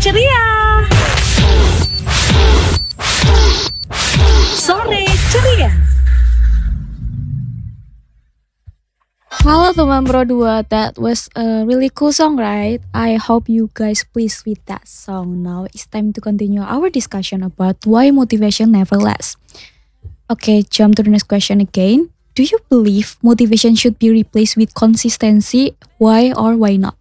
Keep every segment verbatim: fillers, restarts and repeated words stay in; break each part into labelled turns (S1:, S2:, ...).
S1: ceria. Sore ceria.
S2: Halo teman Pro dua, that was a really cool song, right? I hope you guys pleased with that song. Now it's time to continue our discussion about why motivation never lasts. Okay, jump to the next question again. Do you believe motivation should be replaced with consistency? Why or why not?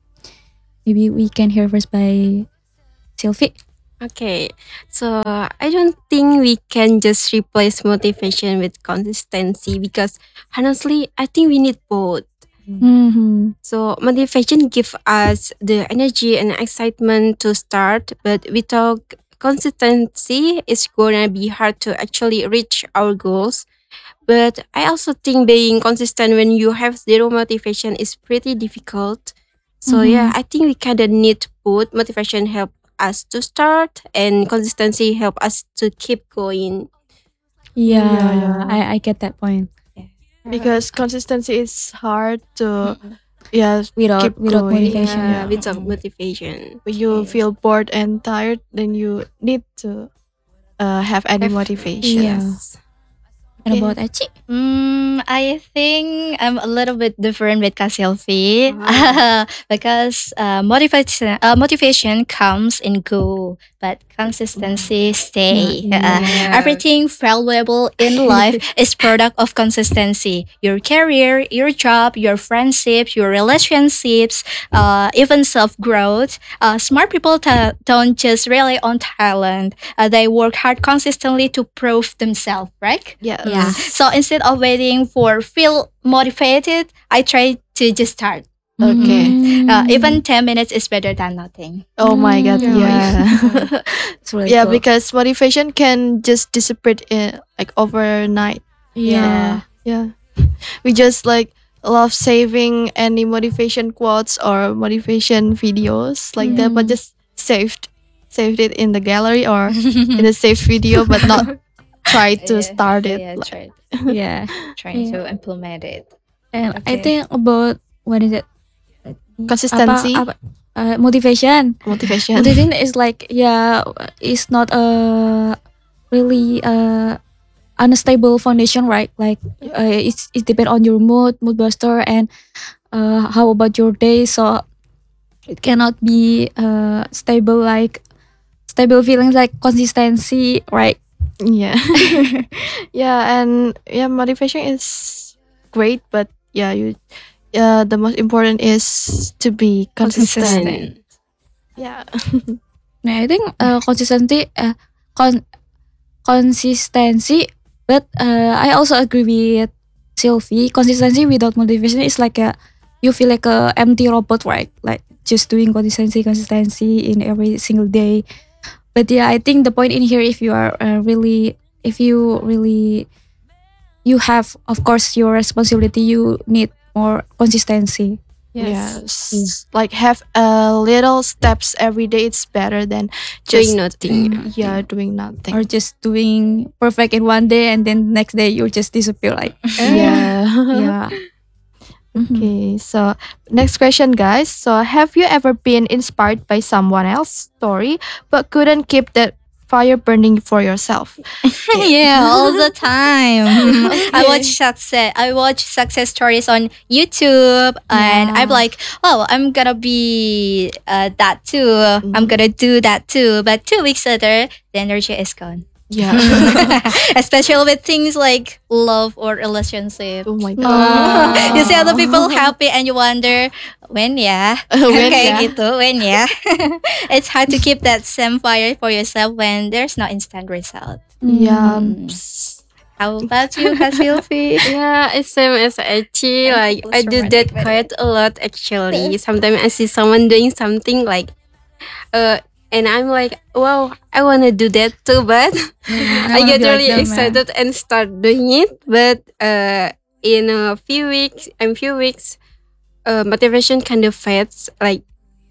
S2: Maybe we can hear first by Sylvie.
S3: Okay, so I don't think we can just replace motivation with consistency because honestly, I think we need both.
S2: Mm-hmm.
S3: So motivation gives us the energy and excitement to start, but without consistency, it's gonna be hard to actually reach our goals. But I also think being consistent when you have zero motivation is pretty difficult. So
S2: Mhm.
S3: yeah, I think we kinda need both. Motivation help us to start and consistency help us to keep going.
S2: Yeah,
S4: Yeah, yeah.
S2: I, I get that point.
S4: Because consistency is hard to yeah
S2: Without
S4: keep
S2: without
S4: going.
S2: motivation.
S3: Yeah,
S4: Yeah.
S3: without
S2: Mhm.
S3: motivation.
S4: When you
S3: Yeah.
S4: feel bored and tired, then you need to uh, have any
S3: Have-
S4: motivation.
S2: Yeah.
S3: Yes.
S2: And
S4: Okay.
S2: about Aci?
S5: Mm, I think I'm a little bit different with Kasilvi
S3: Ah.
S5: because uh, motivation uh, motivation comes and go, but consistency stay.
S2: Yeah.
S5: Uh,
S3: Yeah.
S5: everything valuable in life is product of consistency. Your career, your job, your friendships, your relationships, uh, even self growth. Uh, smart people ta- don't just rely on talent. Uh, they work hard consistently to prove themselves, right?
S4: Yes.
S5: Yeah. So instead of waiting for feel motivated, I try to just start.
S4: Okay.
S5: Uh,
S2: Mm.
S5: even ten minutes is better than nothing.
S4: Oh my god.
S2: Mm.
S4: Yeah.
S2: It's really
S4: yeah,
S2: cool.
S4: because motivation can just disappear in, like overnight.
S2: Yeah.
S4: Yeah. We just like love saving any motivation quotes or motivation videos like that, but
S2: Mm.
S4: just saved saved it in the gallery or in a saved video, but not try to
S5: Yeah,
S4: start it.
S5: Yeah,
S4: like-
S5: try,
S2: Yeah.
S5: trying
S2: Yeah.
S5: to implement it.
S2: And I
S5: Okay.
S2: think about what is it?
S4: Consistency.
S2: Apa, apa, uh, motivation.
S4: Motivation.
S2: Motivation is like yeah, it's not a really uh unstable foundation, right? Like uh, it's it depend on your mood, mood booster, and uh, how about your day. So it cannot be uh stable like stable feelings like consistency, right?
S4: Yeah. yeah, and yeah, motivation is great, but yeah, you uh, the most important is to be consistent.
S3: Consistent.
S4: Yeah.
S2: Nah, I think uh, consistency, uh, con- consistency, but uh, I also agree with Sylvie. Consistency without motivation is like a you feel like a empty robot, right? Like just doing consistency, consistency in every single day. But yeah, I think the point in here, if you are uh, really, if you really, you have, of course, your responsibility. You need more consistency.
S4: Yes. Like have a little steps every day. It's better than just
S3: Doing nothing.
S2: Mm.
S4: yeah doing nothing.
S2: Or just doing perfect in one day and then next day you just disappear like
S4: yeah.
S2: yeah. Mhm.
S4: Okay, so next question, guys. So, have you ever been inspired by someone else's story but couldn't keep that fire burning for yourself?
S5: Yeah, all the time. I
S4: Okay.
S5: watch success. I watch success stories on YouTube, and
S2: Yeah.
S5: I'm like, oh, I'm gonna be uh, that too. I'm
S4: Mhm.
S5: gonna do that too. But two weeks later, the energy is gone.
S4: Yeah.
S5: Especially with things like love or relationship.
S4: oh my
S2: Aw.
S4: god.
S5: You see other people happy and you wonder when ya
S4: When
S5: kayak
S4: ya?
S5: gitu when ya. It's hard to keep that same fire for yourself when there's no instant result.
S4: Yeah.
S5: Mm. How about you, Kak Sylvie?
S3: Yeah, it's same as Echi.
S5: And
S3: Like
S5: who's
S3: I do that
S5: romantic with
S3: quite a lot actually. Sometimes I see someone doing something like, uh, and I'm like, wow, I wanna do that too, but I
S2: wanna
S3: get
S2: be like
S3: really
S2: them, man.
S3: excited and start doing it. But uh, in a few weeks, in few weeks, uh, motivation kind of fades. Like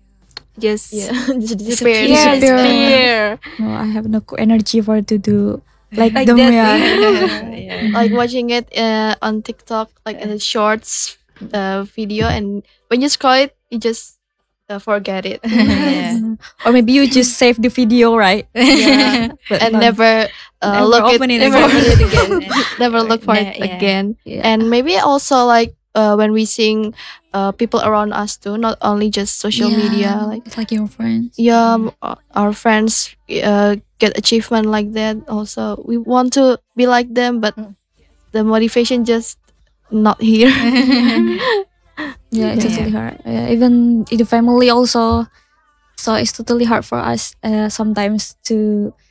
S3: just
S4: Yeah. Just disappear.
S3: yeah,
S2: Disappear.
S3: disappear.
S2: No, I have no co- energy for to do like,
S3: Like
S2: them
S3: that.
S2: yeah.
S4: Like watching it uh, on TikTok, like in the shorts uh, video, and when you scroll it, you just uh, forget it.
S5: Yeah.
S2: Or maybe you just save the video, right?
S4: Yeah.
S2: But
S4: And
S2: not-
S4: never uh,
S2: Never
S4: look
S2: open it
S4: never
S2: again.
S4: open it again. never look for
S5: Ne-
S4: it
S5: yeah.
S4: again.
S2: Yeah.
S4: And maybe also like uh, when we sing, uh, people around us too, not only just social
S2: Yeah,
S4: media. Like
S2: it's like your friends.
S4: yeah, um, uh, our friends uh, get achievement like that. Also, we want to be like them, but
S5: Mm.
S4: the motivation just not here.
S2: Yeah, it's
S5: Yeah.
S2: totally hard. Uh, even in the family also, so it's totally hard for us uh, sometimes to